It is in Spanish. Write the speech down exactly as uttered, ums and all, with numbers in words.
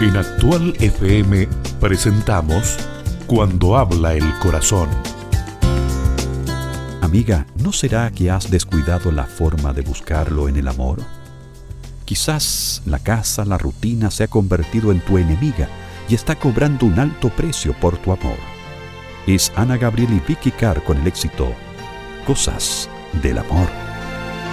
En Actual F M presentamos Cuando habla el corazón. Amiga, ¿no será que has descuidado la forma de buscarlo en el amor? Quizás la casa, la rutina se ha convertido en tu enemiga y está cobrando un alto precio por tu amor. Es Ana Gabriel y Vicky Carr con el éxito Cosas del amor.